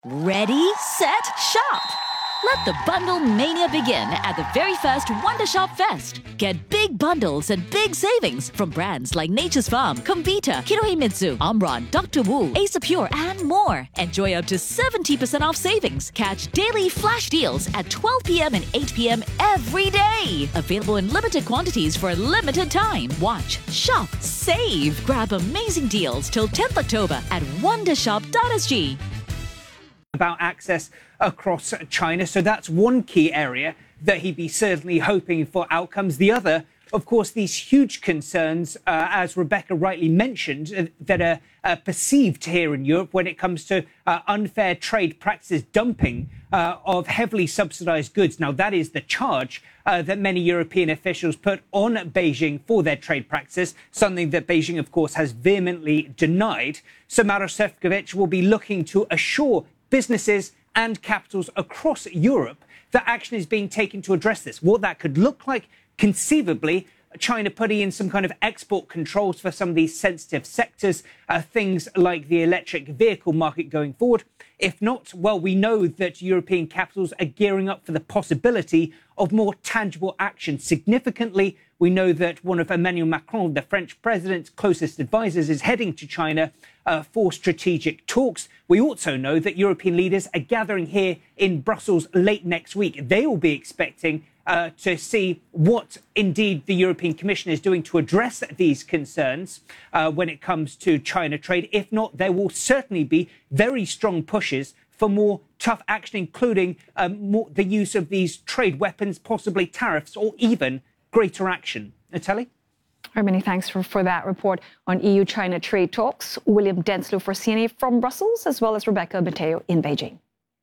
Ready, set, shop! Let the bundle mania begin at the very first Wonder Shop Fest. Get big bundles and big savings from brands like Nature's Farm, Comvita, Kinohimitsu, Omron, Dr. Wu, Ace Pure, and more. Enjoy up to 70% off savings. Catch daily flash deals at 12 p.m. and 8 p.m. every day. Available in limited quantities for a limited time. Watch, shop, save. Grab amazing deals till 10th October at wondershop.sg. About access across China. So that's one key area that he'd be certainly hoping for outcomes. The other, of course, these huge concerns, as Rebecca rightly mentioned, that are perceived here in Europe when it comes to unfair trade practices, dumping of heavily subsidized goods. Now, that is the charge that many European officials put on Beijing for their trade practices, something that Beijing, of course, has vehemently denied. So Maroš Šefčovič will be looking to assure businesses and capitals across Europe that action is being taken to address this. What that could look like, conceivably, China putting in some kind of export controls for some of these sensitive sectors, things like the electric vehicle market going forward. If not, well, we know that European capitals are gearing up for the possibility of more tangible action. Significantly, we know that one of Emmanuel Macron, the French president's closest advisors, is heading to China for strategic talks. We also know that European leaders are gathering here in Brussels late next week. They will be expecting to see what indeed the European Commission is doing to address these concerns when it comes to China trade. If not, there will certainly be very strong pushes for more tough action, including the use of these trade weapons, possibly tariffs, or even greater action. Natalie? Many thanks for that report on EU-China trade talks. William Denslow for CNA from Brussels, as well as Rebecca Mateo in Beijing.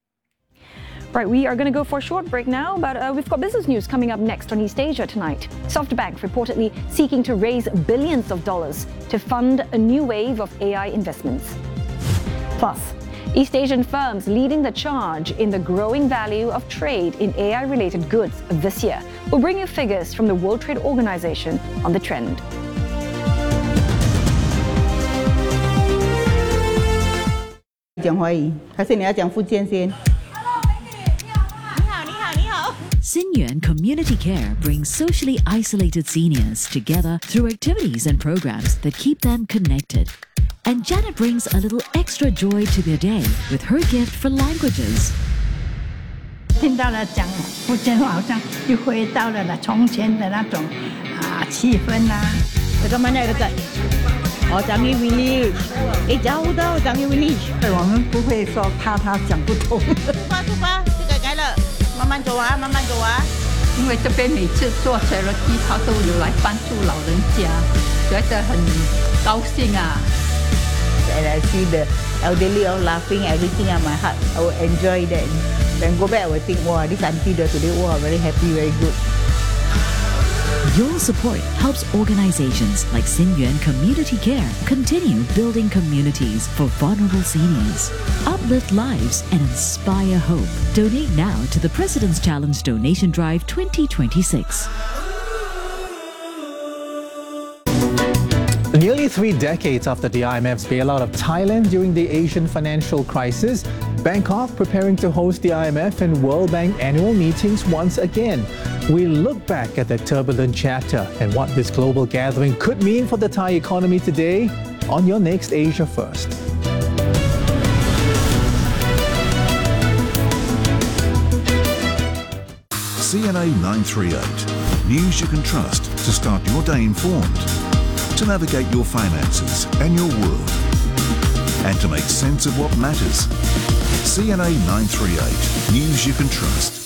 Right, we are going to go for a short break now, but we've got business news coming up next on East Asia tonight. SoftBank reportedly seeking to raise billions of dollars to fund a new wave of AI investments. Plus, East Asian firms leading the charge in the growing value of trade in AI-related goods this year. We'll bring you figures from the World Trade Organization on the trend. Xinyuan Community Care brings socially isolated seniors together through activities and programs that keep them connected. And Janet brings a little extra joy to their day with her gift for languages. 听到了讲福建话，好像又回到了从前的那种气氛啦。这个mana dekat? Oh, Changi Village. jauh tau Changi Village. 我们不会说怕他讲不通。出发，这个改了，慢慢走啊，慢慢走啊。因为这边每次做 charity， 他都有来帮助老人家，觉得很高兴啊。And I see the elderly all laughing, everything on my heart. I will enjoy that. Then go back, I will think, wow, this auntie there today, wow, very happy, very good. Your support helps organizations like Xinyuan Community Care continue building communities for vulnerable seniors, uplift lives, and inspire hope. Donate now to the President's Challenge Donation Drive 2026. Nearly 3 decades after the IMF's bailout of Thailand during the Asian financial crisis, Bangkok preparing to host the IMF and World Bank annual meetings once again. We look back at that turbulent chapter and what this global gathering could mean for the Thai economy today on your next Asia First. CNA 938. News you can trust to start your day informed, to navigate your finances and your world, and to make sense of what matters. CNA 938. News you can trust.